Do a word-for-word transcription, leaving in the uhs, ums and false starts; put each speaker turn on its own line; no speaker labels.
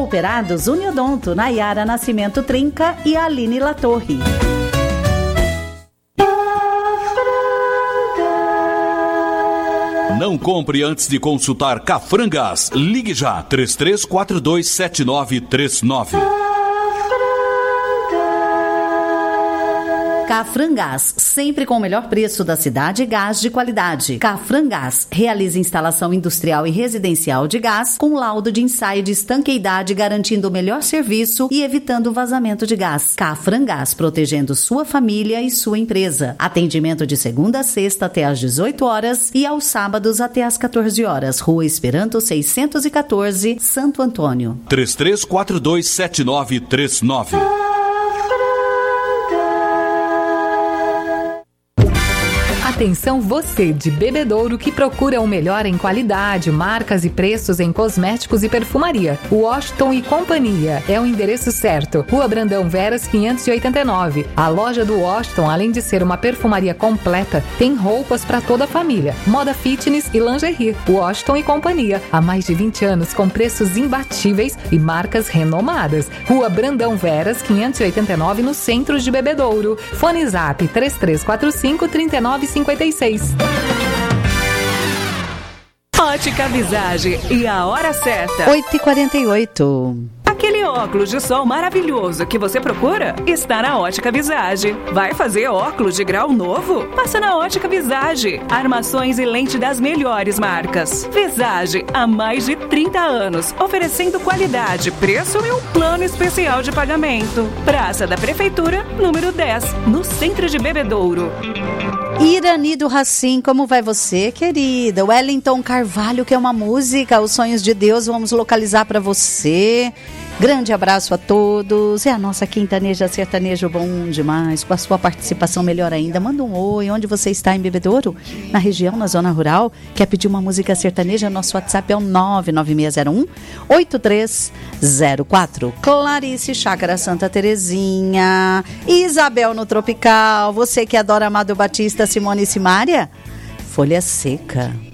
Cooperados Uniodonto, Nayara Nascimento Trinca e Aline Latorre.
Não compre antes de consultar Cafrangas. Ligue já, três três quatro dois sete nove três nove.
Cafrangás, sempre com o melhor preço da cidade e gás de qualidade. Cafrangás realiza instalação industrial e residencial de gás com laudo de ensaio de estanqueidade, garantindo o melhor serviço e evitando o vazamento de gás. Cafrangás, protegendo sua família e sua empresa. Atendimento de segunda a sexta até às dezoito horas e aos sábados até às quatorze horas. Rua Esperanto seiscentos e quatorze, Santo Antônio.
três três quatro dois sete nove três nove.
Atenção você de Bebedouro que procura o melhor em qualidade, marcas e preços em cosméticos e perfumaria. Washington e Companhia é o endereço certo. Rua Brandão Veras quinhentos e oitenta e nove. A loja do Washington, além de ser uma perfumaria completa, tem roupas para toda a família, moda fitness e lingerie. Washington e Companhia, há mais de vinte anos com preços imbatíveis e marcas renomadas. Rua Brandão Veras quinhentos e oitenta e nove, no centro de Bebedouro. Fone Zap três três quatro cinco, três nove cinco seis.
Ótica Visage e a hora certa.
oito e quarenta e oito.
Aquele óculos de sol maravilhoso que você procura está na Ótica Visage. Vai fazer óculos de grau novo? Passa na Ótica Visage. Armações e lente das melhores marcas. Visage, há mais de trinta anos, oferecendo qualidade, preço e um plano especial de pagamento. Praça da Prefeitura, número dez, no centro de Bebedouro.
Irani do Racim, como vai você, querida? Wellington Carvalho, que é uma música, Os Sonhos de Deus, vamos localizar para você. Grande abraço a todos. É a nossa quintaneja sertanejo bom demais. Com a sua participação melhor ainda. Manda um oi. Onde você está em Bebedouro? Na região, na zona rural? Quer pedir uma música sertaneja? Nosso WhatsApp é o nove nove seis zero um, oito três zero quatro. Clarice, Chácara Santa Terezinha. Isabel no Tropical. Você que adora Amado Batista, Simone e Simária? Folha Seca.